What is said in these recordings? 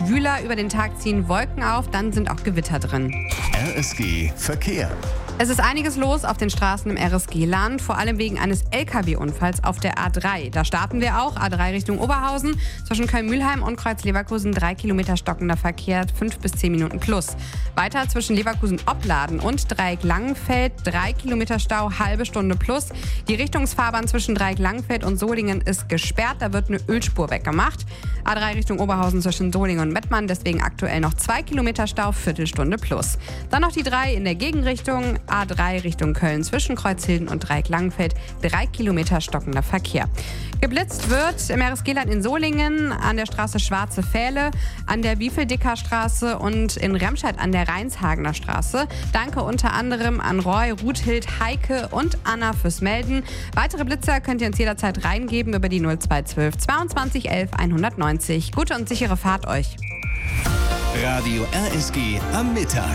schwüler. Über den Tag ziehen Wolken auf, dann sind auch Gewitter drin. RSG Verkehr. Es ist einiges los auf den Straßen im RSG-Land, vor allem wegen eines LKW-Unfalls auf der A3. Da starten wir auch, A3 Richtung Oberhausen. Zwischen Köln-Mühlheim und Kreuz-Leverkusen 3 Kilometer stockender Verkehr, 5 bis 10 Minuten plus. Weiter zwischen Leverkusen-Opladen und Dreieck-Langenfeld 3 Kilometer Stau, halbe Stunde plus. Die Richtungsfahrbahn zwischen Dreieck-Langenfeld und Solingen ist gesperrt, da wird eine Ölspur weggemacht. A3 Richtung Oberhausen zwischen Solingen und Mettmann, deswegen aktuell noch 2 Kilometer Stau, Viertelstunde plus. Dann noch die 3 in der Gegenrichtung. A3 Richtung Köln zwischen Kreuzhilden und Dreieck-Langenfeld 3 Kilometer stockender Verkehr. Geblitzt wird im RSG-Land in Solingen, an der Straße Schwarze Pfähle, an der Wiefeldicker Straße und in Remscheid an der Rheinshagener Straße. Danke unter anderem an Roy, Ruthild, Heike und Anna fürs Melden. Weitere Blitzer könnt ihr uns jederzeit reingeben über die 0212 22 11 190. Gute und sichere Fahrt euch. Radio RSG am Mittag.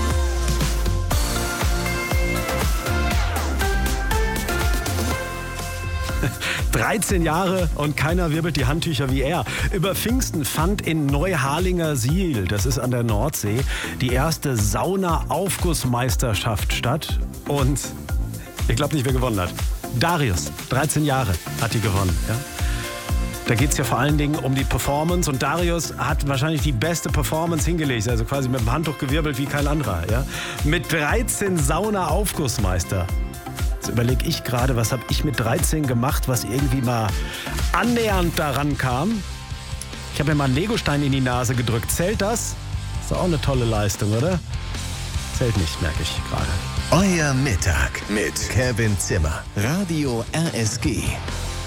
– 13 Jahre und keiner wirbelt die Handtücher wie er. Über Pfingsten fand in Neuharlinger-Siel, das ist an der Nordsee, die erste Sauna-Aufgussmeisterschaft statt. Und ich glaube nicht, wer gewonnen hat. Darius, 13 Jahre, hat die gewonnen. Ja? Da geht es ja vor allen Dingen um die Performance und Darius hat wahrscheinlich die beste Performance hingelegt, also quasi mit dem Handtuch gewirbelt wie kein anderer. Ja? Mit 13 Sauna-Aufgussmeister. Jetzt überlege ich gerade, was habe ich mit 13 gemacht, was irgendwie mal annähernd daran kam. Ich habe mir mal einen Legostein in die Nase gedrückt. Zählt das? Ist doch auch eine tolle Leistung, oder? Zählt nicht, merke ich gerade. Euer Mittag mit Kevin Zimmer. Radio RSG.